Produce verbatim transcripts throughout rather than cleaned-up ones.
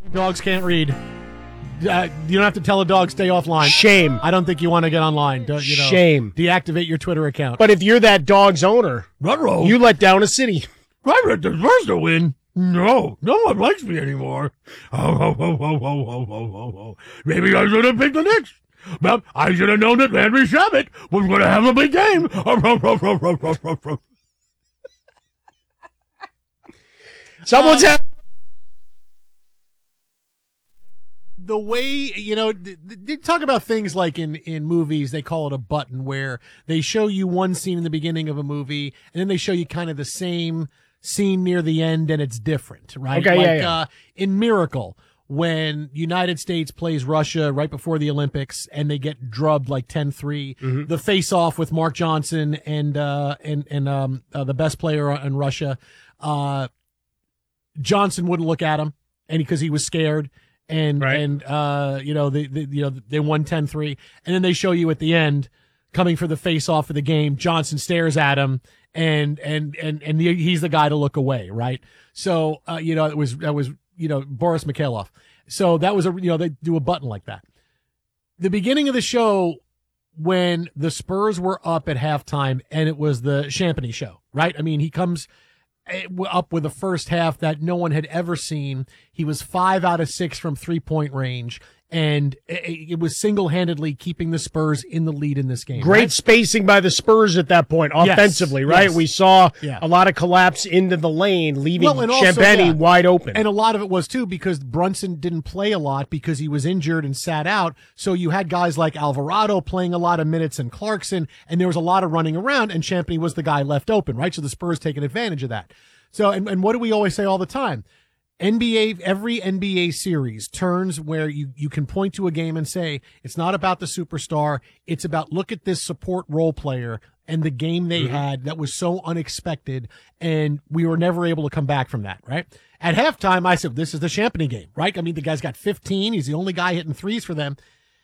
Dogs can't read. Uh, you don't have to tell a dog stay offline. Shame. I don't think you want to get online. Don't, you know, Shame. Deactivate your Twitter account. But if you're that dog's owner, Ruh-roh. you let down a city. I read the first to win. No, no one likes me anymore. Oh, oh, oh, oh, oh, oh, oh, oh, oh. Maybe I should have picked the Knicks. Well, I should have known that Landry Shamet was going to have a big game. Someone's um, had. The way, you know, they talk about things like in, in movies, they call it a button, where they show you one scene in the beginning of a movie, and then they show you kind of the same scene near the end, and it's different, right? Okay, like, yeah, yeah. Uh, in Miracle, when United States plays Russia right before the Olympics, and they get drubbed like ten three, Mm-hmm. the face-off with Mark Johnson and uh, and and um, uh, the best player in Russia, uh, Johnson wouldn't look at him, and because he was scared. And, Right. and, uh, you know, they, they, you know, they won ten three. And then they show you at the end, coming for the face off of the game, Johnson stares at him and, and, and, and the, he's the guy to look away, right? So, uh, you know, it was, that was, you know, Boris Mikhailov. So that was a, you know, they do a button like that. The beginning of the show, when the Spurs were up at halftime, and it was the Champagny show, right? I mean, he comes up with a first half that no one had ever seen. He was five out of six from three-point range, and it was single-handedly keeping the Spurs in the lead in this game. Great right? spacing by the Spurs at that point, offensively, Yes, right? yes. We saw Yeah. a lot of collapse into the lane, leaving Well, and also, Champagny yeah. wide open. And a lot of it was, too, because Brunson didn't play a lot because he was injured and sat out. So you had guys like Alvarado playing a lot of minutes and Clarkson, and there was a lot of running around, and Champagny was the guy left open, right? So the Spurs taking advantage of that. So, and, and what do we always say all the time? N B A, every N B A series turns where you, you can point to a game and say, it's not about the superstar. It's about, look at this support role player and the game they mm-hmm. had that was so unexpected. And we were never able to come back from that, right? At halftime, I said, this is the Champagny game, right? I mean, the guy's got fifteen. He's the only guy hitting threes for them.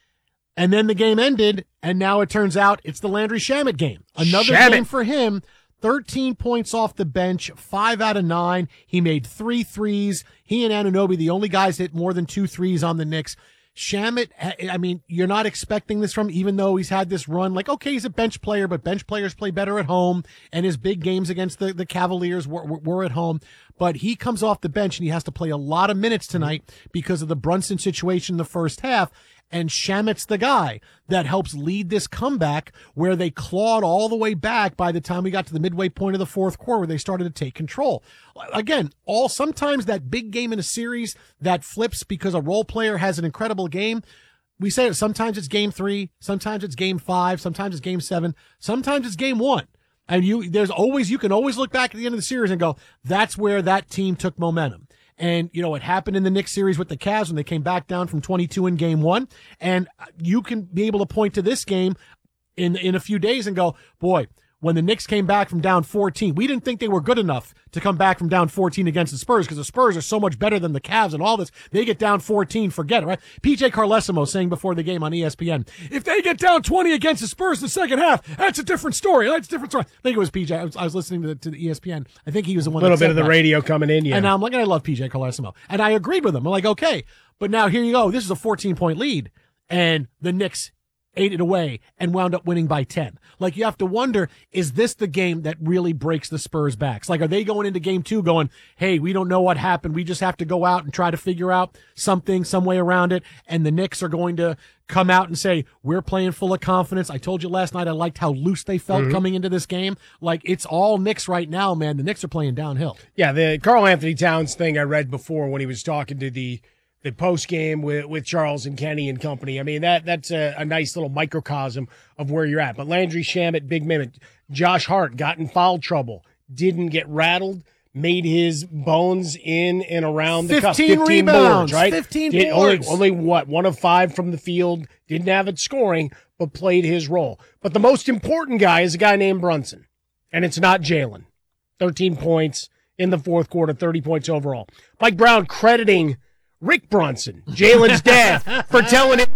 And then the game ended, and now it turns out it's the Landry Shamet game. Another Shamet. game for him. thirteen points off the bench, five out of nine. He made three threes. He and Anunoby, the only guys hit more than two threes on the Knicks. Shamet, I mean, you're not expecting this from him, even though he's had this run. Like, okay, he's a bench player, but bench players play better at home, and his big games against the, the Cavaliers were, were, were at home. But he comes off the bench, and he has to play a lot of minutes tonight because of the Brunson situation in the first half. And Shamet's the guy that helps lead this comeback where they clawed all the way back by the time we got to the midway point of the fourth quarter where they started to take control. Again, all sometimes that big game in a series that flips because a role player has an incredible game. We say it, sometimes it's game three, sometimes it's game five, sometimes it's game seven, sometimes it's game one. And you, there's always, you can always look back at the end of the series and go, that's where that team took momentum. And, you know, it happened in the Knicks series with the Cavs when they came back down from twenty-two in game one. And you can be able to point to this game in, in a few days and go, boy, when the Knicks came back from down fourteen, we didn't think they were good enough to come back from down fourteen against the Spurs because the Spurs are so much better than the Cavs and all this. They get down fourteen, forget it, right? P J Carlesimo saying before the game on E S P N, if they get down twenty against the Spurs in the second half, that's a different story. That's a different story. I think it was P J. I was, I was listening to the, to the E S P N. I think he was the one A little that said bit of the that. radio coming in, yeah. And now I'm like, I love P J Carlesimo. And I agreed with him. I'm like, okay, but now here you go. This is a fourteen-point lead, and the Knicks ate it away and wound up winning by ten. Like, you have to wonder, is this the game that really breaks the Spurs' backs? Like, are they going into game two going, hey, we don't know what happened. We just have to go out and try to figure out something, some way around it. And the Knicks are going to come out and say, we're playing full of confidence. I told you last night I liked how loose they felt mm-hmm. coming into this game. Like, it's all Knicks right now, man. The Knicks are playing downhill. Yeah, the Karl Anthony Towns thing I read before when he was talking to the the post game with, with Charles and Kenny and company. I mean, that that's a, a nice little microcosm of where you're at. But Landry Shamet, big minute. Josh Hart got in foul trouble, didn't get rattled, made his bones in and around the cup. fifteen rebounds, boards, right? fifteen Did, boards. Only, only what? One of five from the field. Didn't have it scoring, but played his role. But the most important guy is a guy named Brunson, and it's not Jalen. thirteen points in the fourth quarter, thirty points overall. Mike Brown crediting Rick Brunson, Jalen's dad, for telling him.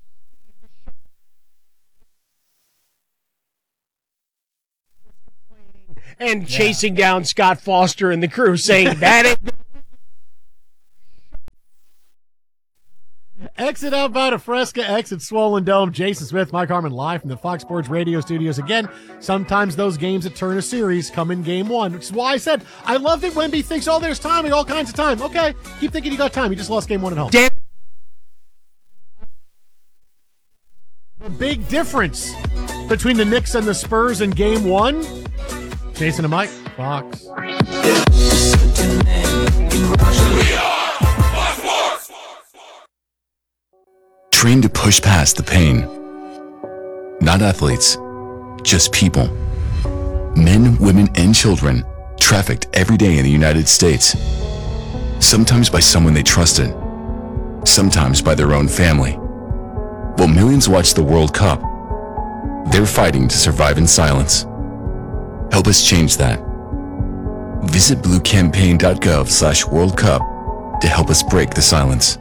And yeah. chasing down Scott Foster and the crew, saying that ain't Exit out by the Fresca, exit Swollen Dome. Jason Smith, Mike Harmon, live from the Fox Sports Radio studios. Again, sometimes those games that turn a series come in game one, which is why I said I love that Wemby thinks, oh, there's time, and all kinds of time. Okay, keep thinking you got time. You just lost game one at home. Damn. The big difference between the Knicks and the Spurs in game one. Jason and Mike, Fox. Trained to push past the pain. Not athletes, just people. Men, women, and children trafficked every day in the United States. Sometimes by someone they trusted, sometimes by their own family. While millions watch the World Cup, they're fighting to survive in silence. Help us change that. Visit bluecampaign.gov slash World Cup to help us break the silence.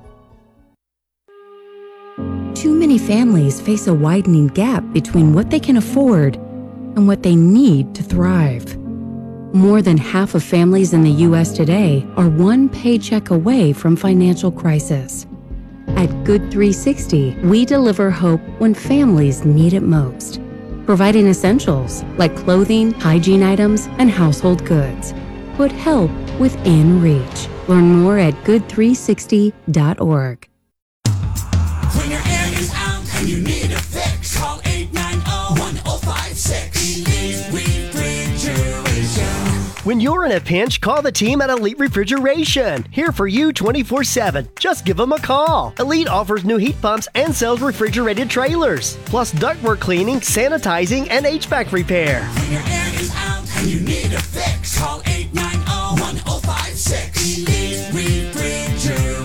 Too many families face a widening gap between what they can afford and what they need to thrive. More than half of families in the U S today are one paycheck away from financial crisis. At Good three sixty, we deliver hope when families need it most, providing essentials like clothing, hygiene items, and household goods. Put help within reach. Learn more at good three sixty dot org. When your air is out and you need a fix, call eight nine zero, one zero five six. Elite Refrigeration. When you're in a pinch, call the team at Elite Refrigeration. Here for you twenty-four seven. Just give them a call. Elite offers new heat pumps and sells refrigerated trailers, plus ductwork cleaning, sanitizing, and H V A C repair. When your air is out and you need a fix, call eight nine zero, one zero five six. Elite Refrigeration.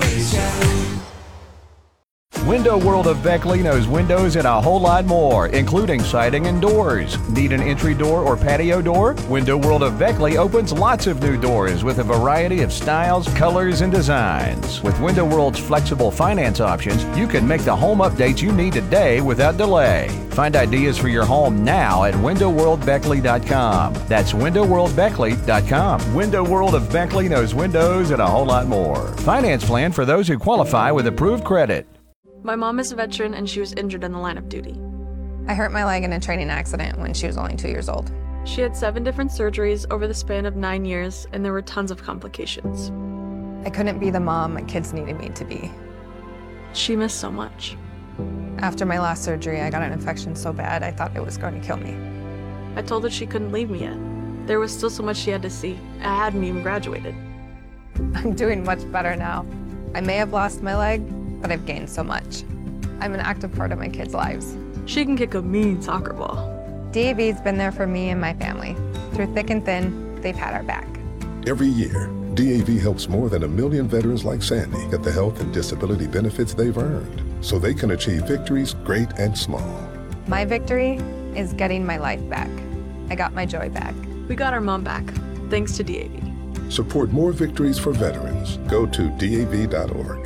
Window World of Beckley knows windows and a whole lot more, including siding and doors. Need an entry door or patio door? Window World of Beckley opens lots of new doors with a variety of styles, colors, and designs. With Window World's flexible finance options, you can make the home updates you need today without delay. Find ideas for your home now at window world beckley dot com. That's window world beckley dot com. Window World of Beckley knows windows and a whole lot more. Finance plan for those who qualify with approved credit. My mom is a veteran and she was injured in the line of duty. I hurt my leg in a training accident when she was only two years old. She had seven different surgeries over the span of nine years and there were tons of complications. I couldn't be the mom my kids needed me to be. She missed so much. After my last surgery, I got an infection so bad I thought it was going to kill me. I told her she couldn't leave me yet. There was still so much she had to see. I hadn't even graduated. I'm doing much better now. I may have lost my leg, but I've gained so much. I'm an active part of my kids' lives. She can kick a mean soccer ball. D A V's been there for me and my family. Through thick and thin, they've had our back. Every year, D A V helps more than a million veterans like Sandy get the health and disability benefits they've earned, so they can achieve victories great and small. My victory is getting my life back. I got my joy back. We got our mom back, thanks to D A V. Support more victories for veterans. Go to D A V dot org.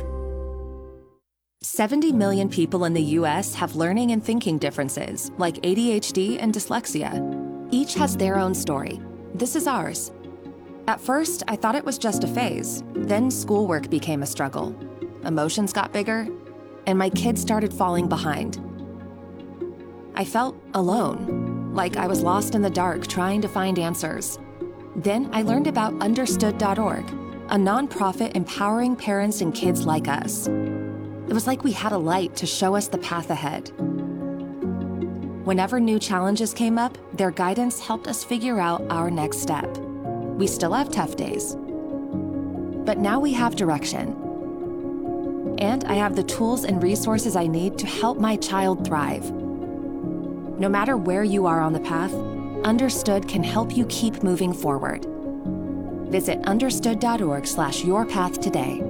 seventy million people in the U S have learning and thinking differences, like A D H D and dyslexia. Each has their own story. This is ours. At first, I thought it was just a phase. Then schoolwork became a struggle. Emotions got bigger, and my kids started falling behind. I felt alone, like I was lost in the dark trying to find answers. Then I learned about understood dot org, a nonprofit empowering parents and kids like us. It was like we had a light to show us the path ahead. Whenever new challenges came up, their guidance helped us figure out our next step. We still have tough days, but now we have direction. And I have the tools and resources I need to help my child thrive. No matter where you are on the path, Understood can help you keep moving forward. Visit understood dot org slash your path today.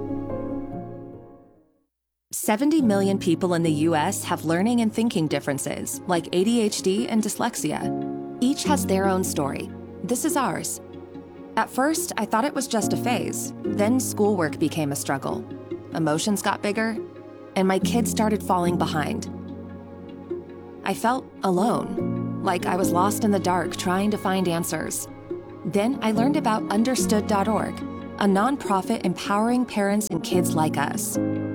seventy million people in the U S have learning and thinking differences, like A D H D and dyslexia. Each has their own story. This is ours. At first, I thought it was just a phase. Then schoolwork became a struggle. Emotions got bigger, and my kids started falling behind. I felt alone, like I was lost in the dark trying to find answers. Then I learned about understood dot org, a nonprofit empowering parents and kids like us.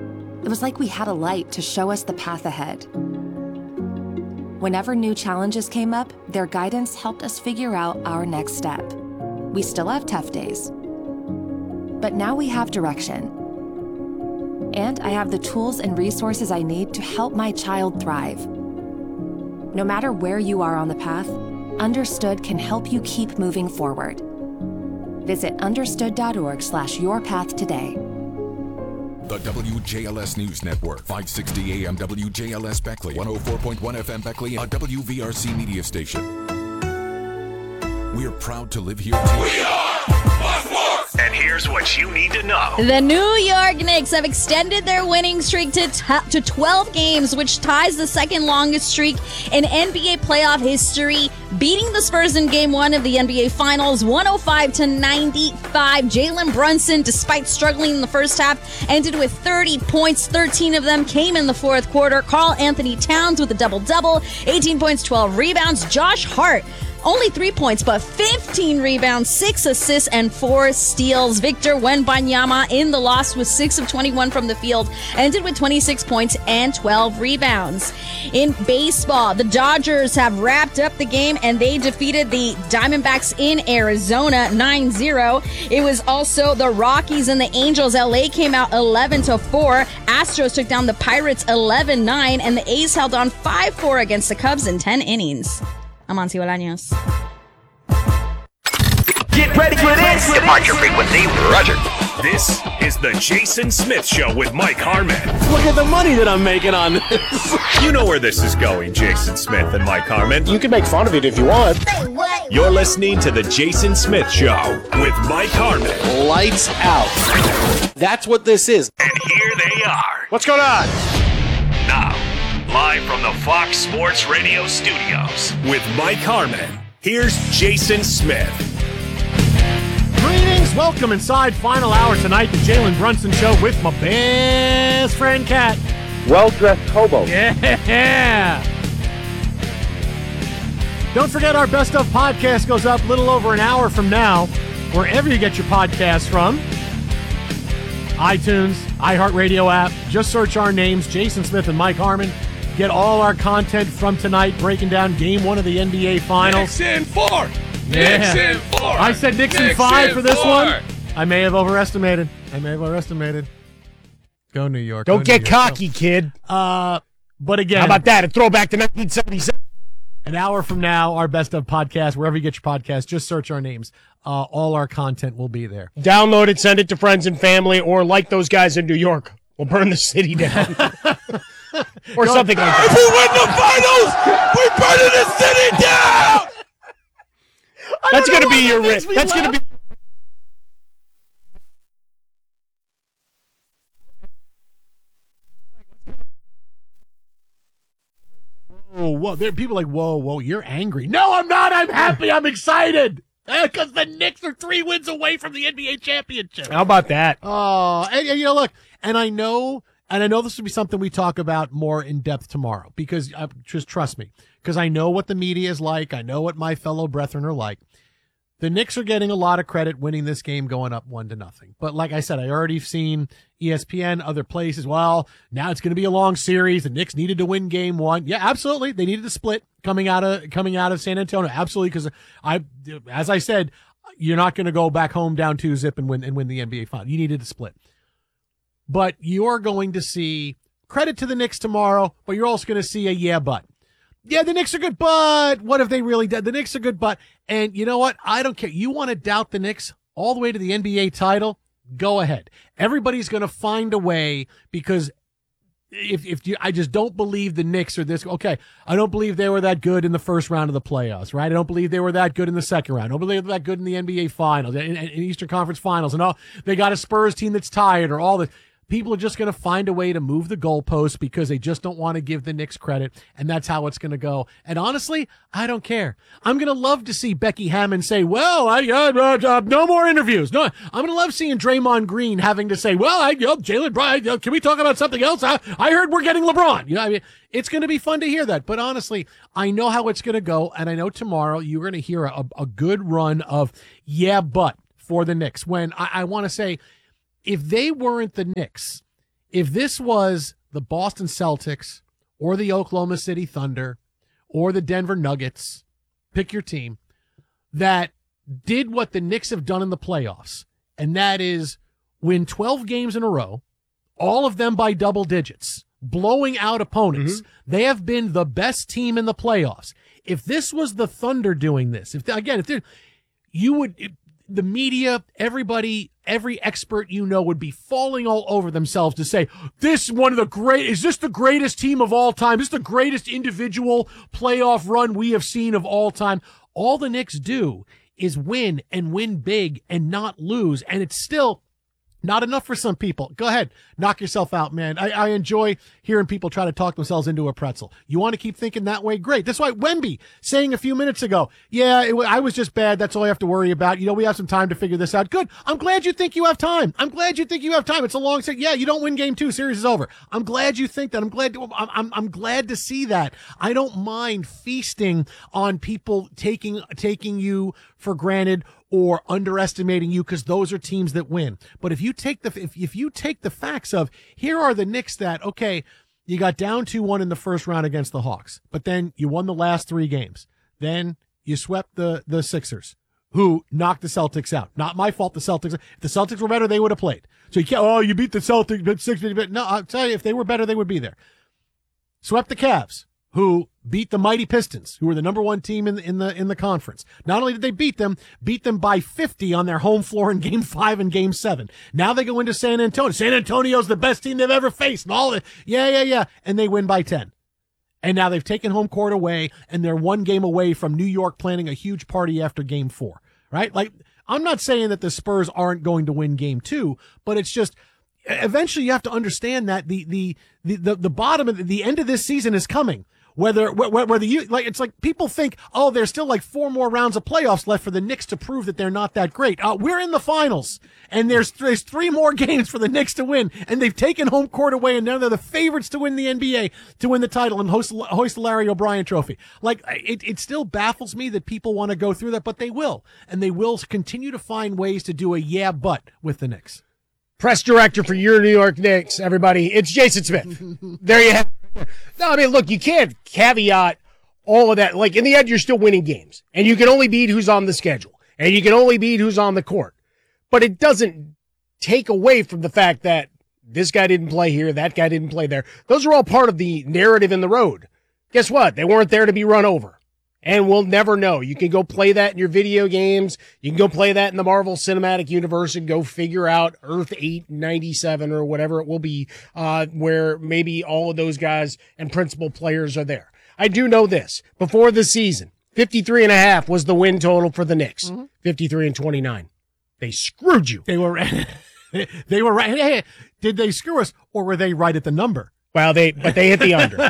It was like we had a light to show us the path ahead. Whenever new challenges came up, their guidance helped us figure out our next step. We still have tough days, but now we have direction. And I have the tools and resources I need to help my child thrive. No matter where you are on the path, Understood can help you keep moving forward. Visit understood.org slash your path today. The W J L S News Network, five sixty A M W J L S Beckley, one oh four point one F M Beckley, a W V R C media station. We're proud to live here too. We are Buffalo! And here's what you need to know. The New York Knicks have extended their winning streak to t- to twelve games, which ties the second longest streak in N B A playoff history, beating the Spurs in game one of the N B A Finals, one oh five to ninety-five. Jalen Brunson, despite struggling in the first half, ended with thirty points. thirteen of them came in the fourth quarter. Karl Anthony Towns with a double-double, eighteen points, twelve rebounds. Josh Hart, only three points, but fifteen rebounds, six assists, and four steals. Victor Wembanyama in the loss with six of twenty-one from the field, ended with twenty-six points and twelve rebounds. In baseball, the Dodgers have wrapped up the game, and they defeated the Diamondbacks in Arizona nine zero. It was also the Rockies and the Angels. L A came out eleven to four. Astros took down the Pirates eleven nine, and the A's held on five four against the Cubs in ten innings. Amancio Bolaños. Get ready for this! Departure frequency, roger. This is the Jason Smith Show with Mike Harmon. Look at the money that I'm making on this. You know where this is going, Jason Smith and Mike Harmon. You can make fun of it if you want. You're listening to the Jason Smith Show with Mike Harmon. Lights out. That's what this is. And here they are. What's going on? Now, live from the Fox Sports Radio studios with Mike Harmon, here's Jason Smith. Greetings, welcome inside final hour tonight, the Jalen Brunson Show with my best friend Kat. Well-dressed hobo. Yeah. Don't forget our Best Of podcast goes up a little over an hour from now, wherever you get your podcasts from. iTunes, iHeartRadio app. Just search our names, Jason Smith and Mike Harmon. Get all our content from tonight, breaking down game one of the N B A Finals. Knicks in four. Yeah. Knicks in four. I said Knicks, Knicks in five in for this four. one. I may have overestimated. I may have overestimated. Go New York. Don't Go get New York. cocky, kid. Uh, but again, how about that? A throwback to nineteen seventy-seven. An hour from now, our Best Of podcast, wherever you get your podcast, just search our names. Uh, all our content will be there. Download it, send it to friends and family, or like those guys in New York, we'll burn the city down. Or Go- something like If that. we win the finals, we're burning the city down. That's don't gonna know be why your. that makes me That's gonna laugh. be. Whoa, whoa. There are people like, whoa, whoa, you're angry. No, I'm not. I'm happy. I'm excited. Because the Knicks are three wins away from the N B A championship. How about that? Oh, and, and, you know, look, and I know, and I know this will be something we talk about more in depth tomorrow, because uh, just trust me, because I know what the media is like. I know what my fellow brethren are like. The Knicks are getting a lot of credit winning this game, going up one to nothing. But like I said, I already seen E S P N, other places. Well, now it's going to be a long series. The Knicks needed to win game one. Yeah, absolutely. They needed to split coming out of coming out of San Antonio. Absolutely, because I, as I said, you're not going to go back home down two zip and win and win the N B A final. You needed to split. But you're going to see credit to the Knicks tomorrow, but you're also going to see a yeah, but. Yeah, the Knicks are good, but what have they really done? The Knicks are good, but, and you know what? I don't care. You want to doubt the Knicks all the way to the N B A title? Go ahead. Everybody's going to find a way, because if, if you, I just don't believe the Knicks are this, okay, I don't believe they were that good in the first round of the playoffs, right? I don't believe they were that good in the second round. I don't believe they were that good in the N B A finals, in, in Eastern Conference finals, and all. They got a Spurs team that's tired, or all this. People are just going to find a way to move the goalposts because they just don't want to give the Knicks credit, and that's how it's going to go. And honestly, I don't care. I'm going to love to see Becky Hammond say, well, I uh, uh, no more interviews. No, I'm going to love seeing Draymond Green having to say, well, I, you know, Jalen Bryan, uh, can we talk about something else? I, I heard we're getting LeBron. You know, I mean, it's going to be fun to hear that. But honestly, I know how it's going to go, and I know tomorrow you're going to hear a, a good run of yeah, but for the Knicks. When I, I want to say, if they weren't the Knicks, if this was the Boston Celtics or the Oklahoma City Thunder or the Denver Nuggets, pick your team, that did what the Knicks have done in the playoffs, and that is win twelve games in a row, all of them by double digits, blowing out opponents. Mm-hmm. They have been the best team in the playoffs. If this was the Thunder doing this, if they, again, if they're, you would, if, the media, everybody, every expert you know would be falling all over themselves to say, this one of the great, is this the greatest team of all time? Is this the greatest individual playoff run we have seen of all time? All the Knicks do is win and win big and not lose. And it's still not enough for some people. Go ahead. Knock yourself out, man. I, I enjoy hearing people try to talk themselves into a pretzel. You want to keep thinking that way? Great. That's why Wemby saying a few minutes ago, yeah, it, I was just bad. That's all I have to worry about. You know, we have some time to figure this out. Good. I'm glad you think you have time. I'm glad you think you have time. It's a long set. Yeah, you don't win game two. Series is over. I'm glad you think that. I'm glad. To, I'm, I'm, I'm glad to see that. I don't mind feasting on people taking, taking you for granted or underestimating you, because those are teams that win. But if you take the if, if you take the facts of, here are the Knicks that, okay, you got down two one in the first round against the Hawks, but then you won the last three games. Then you swept the the Sixers, who knocked the Celtics out. Not my fault, the Celtics. If the Celtics were better, they would have played. So you can't, oh, you beat the Celtics, but six, but no, I'll tell you, if they were better, they would be there. Swept the Cavs, who beat the mighty Pistons, who were the number one team in the, in the, in the conference. Not only did they beat them, beat them by fifty on their home floor in game five and game seven. Now they go into San Antonio. San Antonio's the best team they've ever faced and all of it. Yeah, yeah, yeah. And they win by ten. And now they've taken home court away, and they're one game away from New York planning a huge party after game four, right? Like, I'm not saying that the Spurs aren't going to win game two, but it's just, eventually you have to understand that the, the, the, the, the bottom of the, the end of this season is coming. Whether, whether you, like, it's like people think, oh, there's still like four more rounds of playoffs left for the Knicks to prove that they're not that great. Uh, we're in the finals, and there's, there's three more games for the Knicks to win, and they've taken home court away, and now they're the favorites to win the N B A, to win the title and host, hoist the Larry O'Brien trophy. Like, it, it still baffles me that people want to go through that, but they will, and they will continue to find ways to do a yeah, but with the Knicks. Press director for your New York Knicks, everybody. It's Jason Smith. There you have it. No, I mean, look, you can't caveat all of that. Like, in the end, you're still winning games, and you can only beat who's on the schedule, and you can only beat who's on the court. But it doesn't take away from the fact that this guy didn't play here, that guy didn't play there. Those are all part of the narrative in the road. Guess what? They weren't there to be run over. And we'll never know. You can go play that in your video games. You can go play that in the Marvel Cinematic Universe and go figure out Earth eight ninety-seven or whatever it will be, uh, where maybe all of those guys and principal players are there. I do know this. Before the season, fifty-three and a half was the win total for the Knicks. Mm-hmm. fifty-three and twenty-nine. They screwed you. They were, they were right. Hey, did they screw us, or were they right at the number? Well, they, but they hit the under.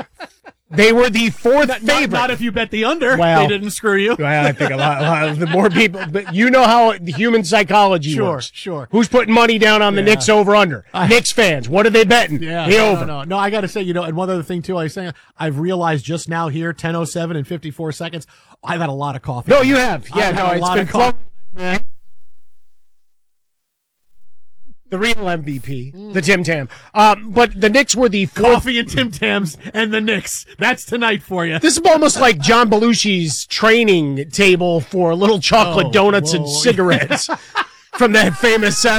They were the fourth not, favorite. Not, not if you bet the under. Well, they didn't screw you. Well, I think a lot, a lot of the more people, but you know how the human psychology sure, works. Sure, sure. Who's putting money down on the yeah. Knicks over under? I, Knicks fans. What are they betting? Yeah, the no, over. No, no, no. I got to say, you know, and one other thing too, I was saying, I've realized just now here, ten oh seven and fifty-four seconds, I've had a lot of coffee. No, you have. Yeah, I've no, had a it's lot been of coffee. Fun. The real M V P, mm. the Tim Tam. Um, but the Knicks were the fourth. Coffee and Tim Tams and the Knicks. That's tonight for you. This is almost like John Belushi's training table for little chocolate oh, donuts whoa. and cigarettes from that famous uh,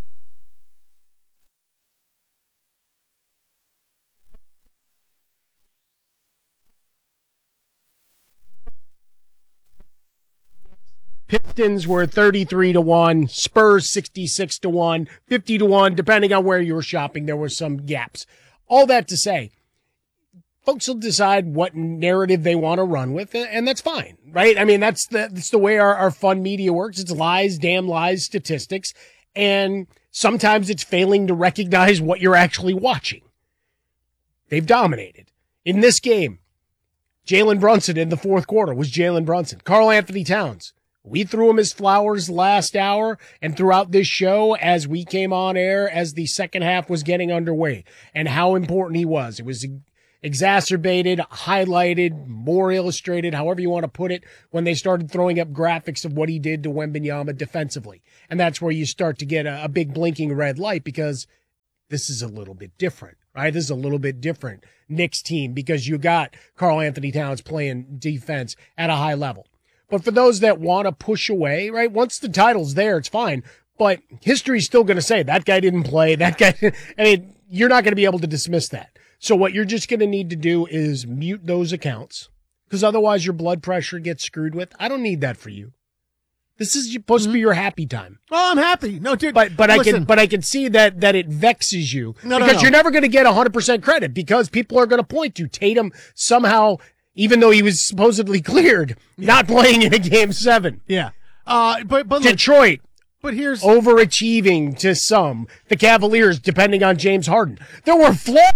Pistons were thirty-three to one, Spurs sixty-six to one, fifty to one, depending on where you were shopping. There were some gaps. All that to say, folks will decide what narrative they want to run with, and that's fine, right? I mean, that's the, that's the way our, our fun media works. It's lies, damn lies, statistics, and sometimes it's failing to recognize what you're actually watching. They've dominated. In this game, Jalen Brunson in the fourth quarter was Jalen Brunson. Karl Anthony Towns. We threw him his flowers last hour and throughout this show as we came on air as the second half was getting underway and how important he was. It was exacerbated, highlighted, more illustrated, however you want to put it, when they started throwing up graphics of what he did to Wembanyama defensively. And that's where you start to get a, a big blinking red light, because this is a little bit different, right? This is a little bit different Knicks team because you got Karl Anthony Towns playing defense at a high level. But for those that want to push away, right, once the title's there, it's fine. But history's still going to say that guy didn't play, that guy, I mean, you're not going to be able to dismiss that. So what you're just going to need to do is mute those accounts because otherwise your blood pressure gets screwed with. I don't need that for you. This is supposed mm-hmm. to be your happy time. Oh, I'm happy. No, dude. But but listen. I can but I can see that that it vexes you no, because no, no. you're never going to get one hundred percent credit because people are going to point to Tatum somehow, even though he was supposedly cleared, yeah. not playing in a game seven. Yeah. Uh, but but look, Detroit. But here's overachieving to some. The Cavaliers, depending on James Harden, there were flaws.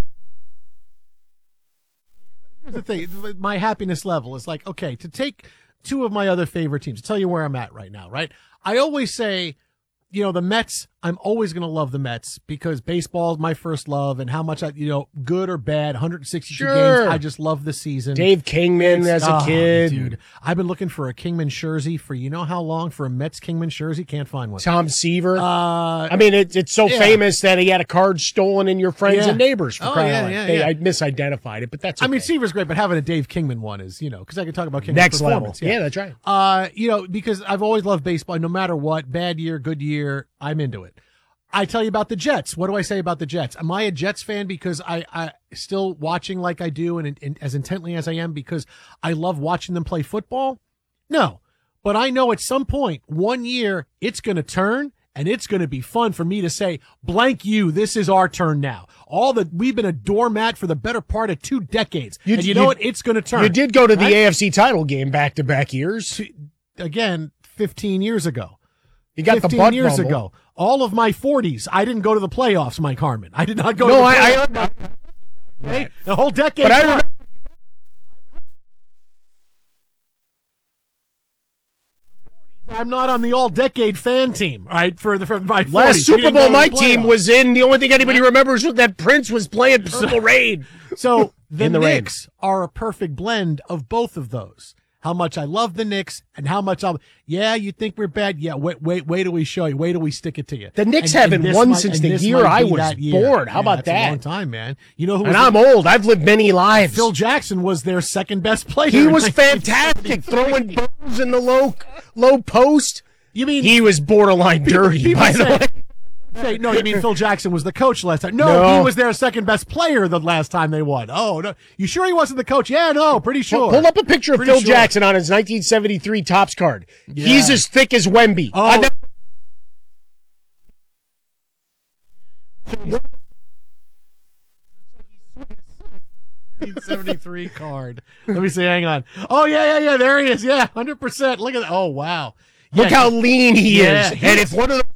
Here's the thing: my happiness level is like, okay, to take two of my other favorite teams, to tell you where I'm at right now, right? I always say, you know, the Mets, I'm always going to love the Mets because baseball is my first love and how much I, you know, good or bad, one hundred sixty-two sure. games, I just love the season. Dave Kingman it's, as a oh, kid. Dude, I've been looking for a Kingman jersey for you know how long for a Mets Kingman jersey? Can't find one. Tom Seaver. Uh, I mean, it, it's so yeah. famous that he had a card stolen in Your Friends yeah. and Neighbors for oh, crying yeah, out loud. yeah, They, yeah. I misidentified it, but that's okay. I mean, Seaver's great, but having a Dave Kingman one is, you know, because I can talk about Kingman's next level. performance. Yeah. yeah, that's right. Uh, you know, because I've always loved baseball. No matter what, bad year, good year, I'm into it. I tell you about the Jets. What do I say about the Jets? Am I a Jets fan because I, I still watching like I do and, and as intently as I am because I love watching them play football? No. But I know at some point, one year, it's going to turn and it's going to be fun for me to say, blank you, this is our turn now. All the we've been a doormat for the better part of two decades. You, and you, you know what? It's going to turn. You did go to right? the A F C title game back-to-back years. Again, fifteen years ago. You got fifteen the butt years bubble. ago. All of my forties, I didn't go to the playoffs, Mike Harmon. I did not go no, to the I, playoffs. I, I, okay? The whole decade. But I remember. I'm not on the all-decade fan team, right? For the for my forties. Last Super Bowl my team playoffs. was in. The only thing anybody remembers was that Prince was playing Purple Rain. So the, in the Knicks rain. are a perfect blend of both of those. How much I love the Knicks and how much I'm, yeah, you think we're bad? Yeah, wait, wait, wait till we show you. Wait till we stick it to you. The Knicks and, haven't and won might, since the this year I be was that year. born. How yeah, about that's that? a long time, man. You know who And was I'm the, old. I've lived many lives. Phil Jackson was their second best player. He was fantastic, throwing bombs in the low, low post. You mean he was borderline dirty, people by say, the way. Say, no, you mean Phil Jackson was the coach last time? No, No. he was their second best player the last time they won. Oh, no. You sure he wasn't the coach? Yeah, no, pretty sure. Pull up a picture of Pretty Phil sure. Jackson on his nineteen seventy-three Topps card. Yeah. He's as thick as Wemby. Oh. I know- nineteen seventy-three card. Let me see. Hang on. Oh, yeah, yeah, yeah. There he is. Yeah, one hundred percent. Look at that. Oh, wow. Look Yeah, how lean he yeah, is. And if one of the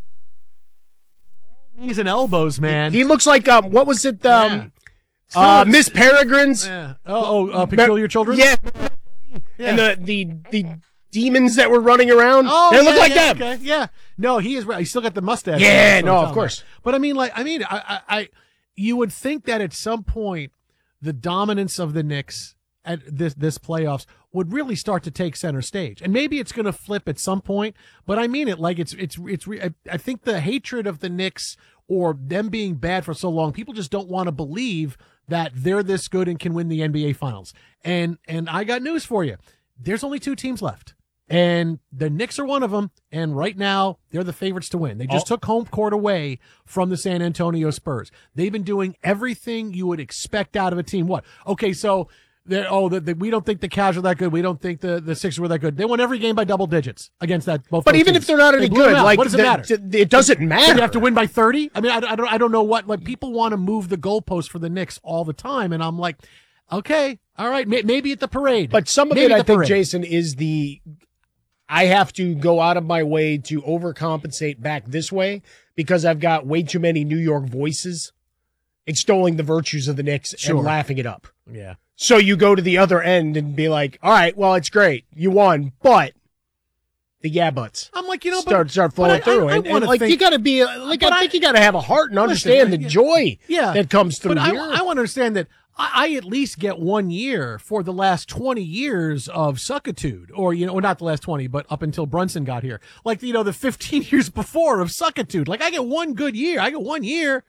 knees and elbows, man. He looks like, um, what was it? Um, Yeah. uh, So- Miss Peregrine's. Yeah. Oh, oh uh, Peculiar Children? Yeah. Yeah. And the, the, the demons that were running around. Oh, they yeah, look like yeah, them. Okay. Yeah. No, he is right. He's still got the mustache. Yeah, That's what no, I'm of talking course. about. But I mean, like, I mean, I, I, I, you would think that at some point, the dominance of the Knicks at this this playoffs would really start to take center stage, and maybe it's going to flip at some point. But I mean it like it's it's it's. I, I think the hatred of the Knicks or them being bad for so long, people just don't want to believe that they're this good and can win the N B A Finals. And and I got news for you. There's only two teams left. And the Knicks are one of them, and right now they're the favorites to win. They just Oh. took home court away from the San Antonio Spurs. They've been doing everything you would expect out of a team. What? Okay, so they're, oh, the, the, we don't think the Cavs are that good. We don't think the, the Sixers were that good. They won every game by double digits against that. Both But those even teams. if they're not They any blew them good, out. like what does it the- matter? the- it doesn't So matter. you have to win by thirty. I mean, I, I don't, I don't know what. Like people want to move the goalposts for the Knicks all the time, and I'm like, okay, all right, may, maybe at the parade. But some of Maybe it, at I the think, parade. Jason, is the I have to go out of my way to overcompensate back this way because I've got way too many New York voices extolling the virtues of the Knicks Sure. and laughing it up. Yeah. So you go to the other end and be like, all right, well, it's great. You won, but the yeah buts. I'm like, you know, start but, start but flowing I- through. I, I and, and wanna like think, you gotta be like But I think I- you gotta have a heart and Listen, understand the yeah. joy yeah. that comes through but here. I, I want to understand that I, I at least get one year for the last twenty years of suckitude, or, you know, or not the last twenty, but up until Brunson got here. Like, you know, the fifteen years before of suckitude. Like, I get one good year. I get one year.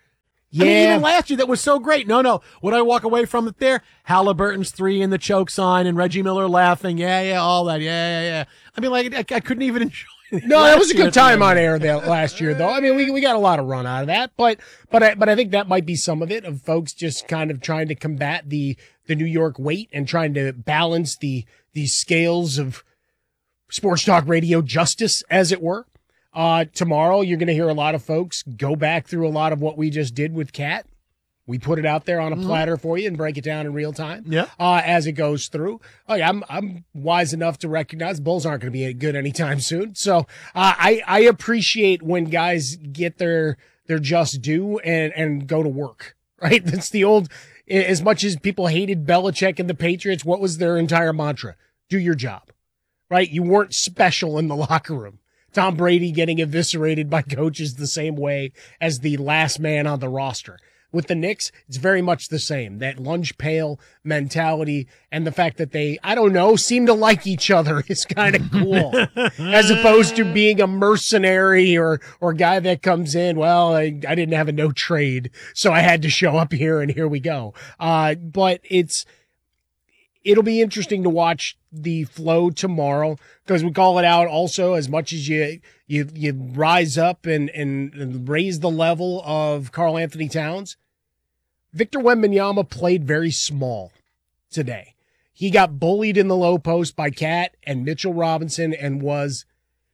I mean, Yeah. even last year that was so great. No, no. Would I walk away from it there? Halliburton's three in the choke sign and Reggie Miller laughing. Yeah, yeah, all that. Yeah, yeah, yeah. I mean, like, I, I couldn't even enjoy it. No, that was a year. good time on air that last year, though. I mean, we we got a lot of run out of that, but but I, but I think that might be some of it, of folks just kind of trying to combat the the New York weight and trying to balance the the scales of sports talk radio justice, as it were. Uh, tomorrow, you're going to hear a lot of folks go back through a lot of what we just did with Kat. We put it out there on a Mhm. platter for you and break it down in real time. Yeah. Uh, as it goes through. Oh, yeah, I'm I'm wise enough to recognize Bulls aren't going to be good anytime soon. So uh, I I appreciate when guys get their their just due and and go to work. Right. That's the old. As much as people hated Belichick and the Patriots, what was their entire mantra? Do your job. Right. You weren't special in the locker room. Tom Brady getting eviscerated by coaches the same way as the last man on the roster. With the Knicks, it's very much the same. That lunch pail mentality and the fact that they, I don't know, seem to like each other is kind of cool. As opposed to being a mercenary or, or guy that comes in, well, I, I didn't have a no trade, so I had to show up here and here we go. Uh, but it's, it'll be interesting to watch the flow tomorrow, because we call it out also, as much as you you you rise up and, and, and raise the level of Karl Anthony Towns. Victor Wembanyama played very small today. He got bullied in the low post by Kat and Mitchell Robinson and was,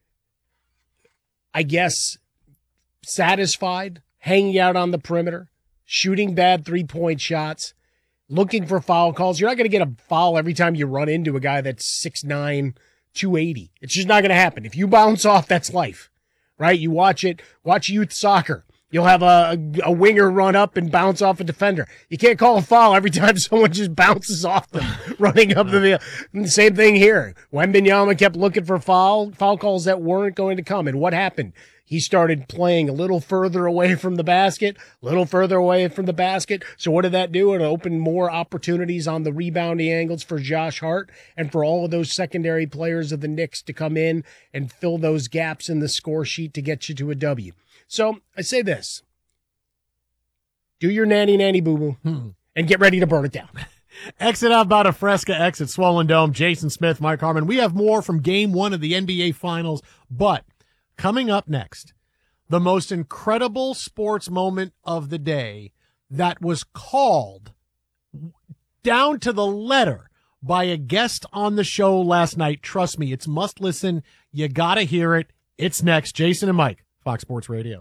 I guess, satisfied, hanging out on the perimeter, shooting bad three-point shots, looking for foul calls. You're not going to get a foul every time you run into a guy that's six nine, two eighty. It's just not going to happen. If you bounce off, that's life, right? You watch it, watch youth soccer. You'll have a, a winger run up and bounce off a defender. You can't call a foul every time someone just bounces off them running up the field. Same thing here. Wembanyama kept looking for foul, foul calls that weren't going to come. And what happened? He started playing a little further away from the basket, a little further away from the basket. So what did that do? It opened more opportunities on the rebounding angles for Josh Hart and for all of those secondary players of the Knicks to come in and fill those gaps in the score sheet to get you to a W. So I say this. Do your nanny nanny boo-boo hmm. and get ready to burn it down. Exit out about a Fresca, exit Swollen Dome. Jason Smith, Mike Harmon. We have more from game one of the N B A Finals, but coming up next, the most incredible sports moment of the day that was called down to the letter by a guest on the show last night. Trust me, it's must listen. You got to hear it. It's next. Jason and Mike, Fox Sports Radio.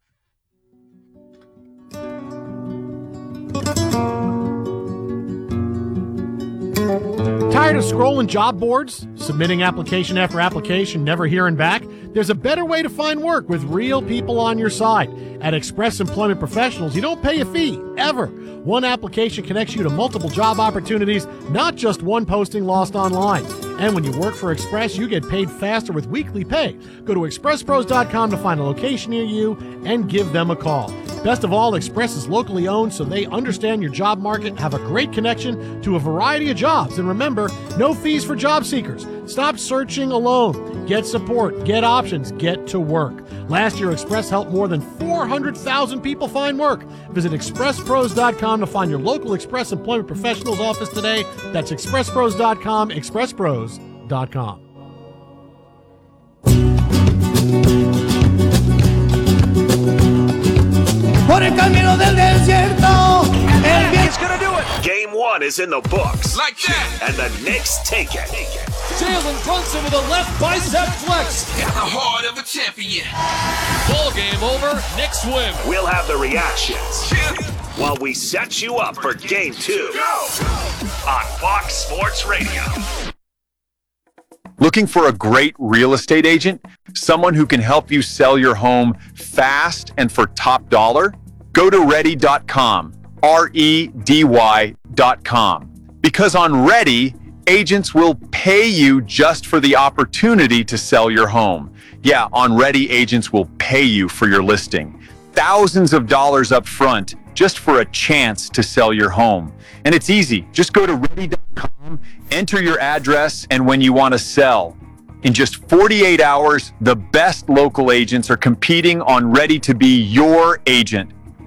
Tired of scrolling job boards, submitting application after application, never hearing back? There's a better way to find work with real people on your side. At Express Employment Professionals, you don't pay a fee, ever. One application connects you to multiple job opportunities, not just one posting lost online. And when you work for Express, you get paid faster with weekly pay. Go to express pros dot com to find a location near you and give them a call. Best of all, Express is locally owned, so they understand your job market, have a great connection to a variety of jobs. And remember, no fees for job seekers. Stop searching alone. Get support, get options, get to work. Last year, Express helped more than four hundred thousand people find work. Visit express pros dot com to find your local Express Employment Professionals office today. That's express pros dot com, express pros dot com. Por el camino del desierto, el He's gonna do it. Game one is in the books. Like that. And the Knicks take it. Jalen Brunson with a left bicep flex. Got the heart of a champion. Ball game over. Knicks win. We'll have the reactions while we set you up for game two on Fox Sports Radio. Looking for a great real estate agent? Someone who can help you sell your home fast and for top dollar? Go to ready dot com, R E D Y dot com. Because on Ready, agents will pay you just for the opportunity to sell your home. Yeah, on Ready, agents will pay you for your listing. Thousands of dollars up front just for a chance to sell your home. And it's easy. Just go to ready dot com, enter your address, and when you want to sell. In just forty-eight hours, the best local agents are competing on Ready to be your agent.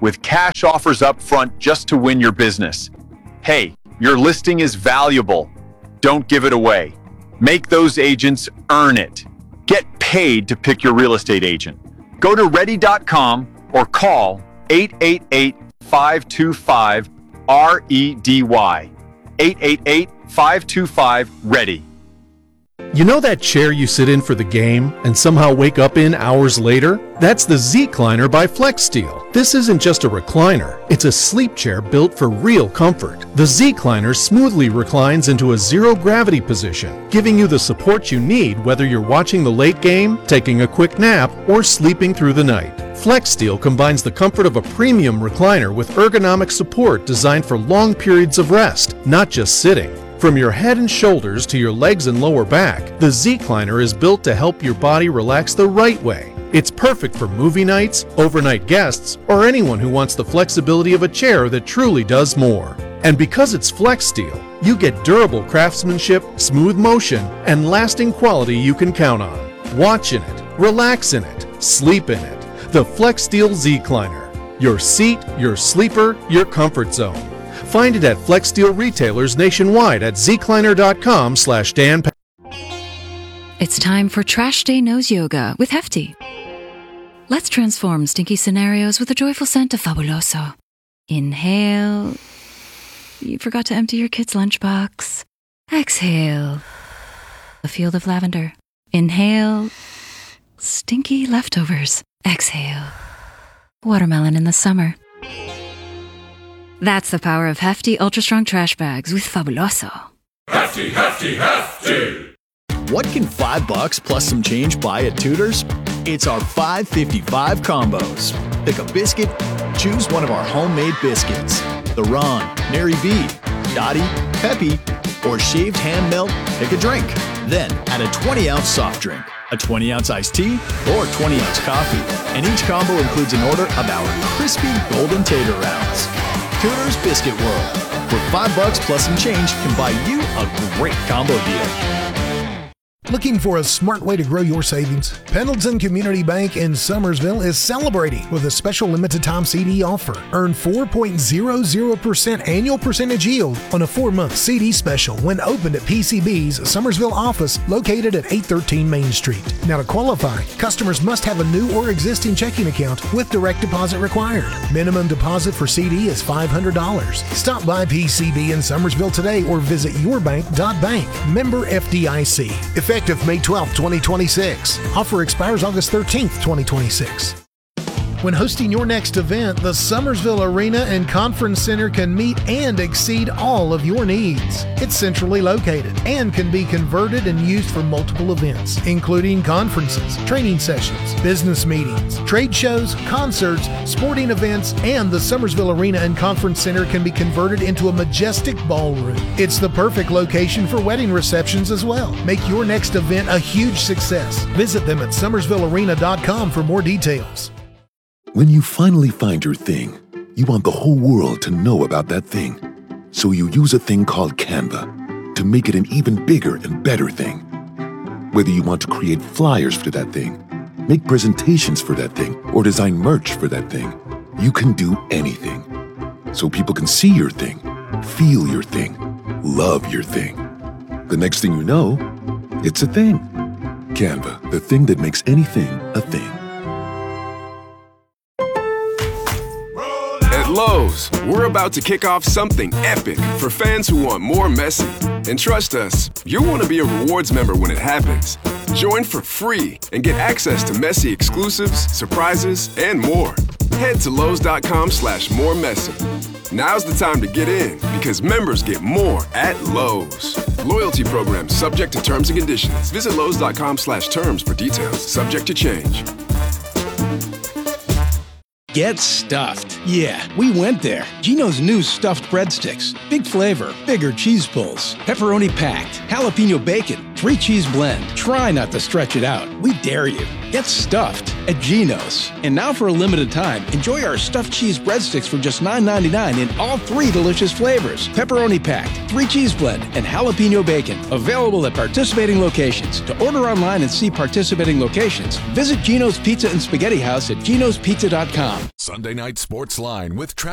with cash offers up front just to win your business. Hey, your listing is valuable. Don't give it away. Make those agents earn it. Get paid to pick your real estate agent. Go to ready dot com or call eight eight eight, five two five, R E D Y. eight eight eight, five two five, READY. You know that chair you sit in for the game and somehow wake up in hours later? That's the Z-Cliner by FlexSteel. This isn't just a recliner, it's a sleep chair built for real comfort. The Z-Cliner smoothly reclines into a zero-gravity position, giving you the support you need whether you're watching the late game, taking a quick nap, or sleeping through the night. FlexSteel combines the comfort of a premium recliner with ergonomic support designed for long periods of rest, not just sitting. From your head and shoulders to your legs and lower back, the Z-Cliner is built to help your body relax the right way. It's perfect for movie nights, overnight guests, or anyone who wants the flexibility of a chair that truly does more. And because it's FlexSteel, you get durable craftsmanship, smooth motion, and lasting quality you can count on. Watch in it, relax in it, sleep in it. The FlexSteel Z-Cliner. Your seat, your sleeper, your comfort zone. Find it at FlexSteel retailers nationwide at zcliner.com slash Dan. It's time for Trash Day Nose Yoga with Hefty. Let's transform stinky scenarios with a joyful scent of Fabuloso. Inhale. You forgot to empty your kid's lunchbox. Exhale. A field of lavender. Inhale. Stinky leftovers. Exhale. Watermelon in the summer. That's the power of Hefty Ultra Strong Trash Bags with Fabuloso. Hefty, hefty, hefty! What can five bucks plus some change buy at Tudor's? It's our five fifty-five combos. Pick a biscuit, choose one of our homemade biscuits. The Ron, Mary B, Dottie, Peppy, or shaved ham melt, pick a drink. Then add a twenty ounce soft drink, a twenty ounce iced tea, or twenty ounce coffee. And each combo includes an order of our crispy golden tater rounds. Tudor's Biscuit World, where five bucks plus some change can buy you a great combo deal. Looking for a smart way to grow your savings? Pendleton Community Bank in Summersville is celebrating with a special limited time C D offer. Earn four point zero zero percent annual percentage yield on a four-month C D special when opened at P C B's Summersville office located at eight thirteen Main Street. Now to qualify, customers must have a new or existing checking account with direct deposit required. Minimum deposit for C D is five hundred dollars. Stop by P C B in Summersville today or visit your bank dot bank. Member F D I C. Effective May twelfth, twenty twenty-six. Offer expires August thirteenth, twenty twenty-six. When hosting your next event, the Summersville Arena and Conference Center can meet and exceed all of your needs. It's centrally located and can be converted and used for multiple events, including conferences, training sessions, business meetings, trade shows, concerts, sporting events, and the Summersville Arena and Conference Center can be converted into a majestic ballroom. It's the perfect location for wedding receptions as well. Make your next event a huge success. Visit them at summersville arena dot com for more details. When you finally find your thing, you want the whole world to know about that thing. So you use a thing called Canva to make it an even bigger and better thing. Whether you want to create flyers for that thing, make presentations for that thing, or design merch for that thing, you can do anything. So people can see your thing, feel your thing, love your thing. The next thing you know, it's a thing. Canva, the thing that makes anything a thing. At Lowe's, we're about to kick off something epic for fans who want more Messi. And trust us, you'll want to be a rewards member when it happens. Join for free and get access to Messi exclusives, surprises, and more. Head to Lowe's.com slash more Messi. Now's the time to get in because members get more at Lowe's. Loyalty program subject to terms and conditions. Visit Lowe's.com slash terms for details. Subject to change. Get stuffed. Yeah, we went there. Gino's new stuffed breadsticks. Big flavor, bigger cheese pulls, pepperoni packed, jalapeno bacon, three cheese blend. Try not to stretch it out. We dare you. Get stuffed at Geno's. And now for a limited time, enjoy our stuffed cheese breadsticks for just nine ninety-nine in all three delicious flavors. Pepperoni packed, three cheese blend, and jalapeno bacon. Available at participating locations. To order online and see participating locations, visit Geno's Pizza and Spaghetti House at genos pizza dot com. Sunday Night Sports Line with Travis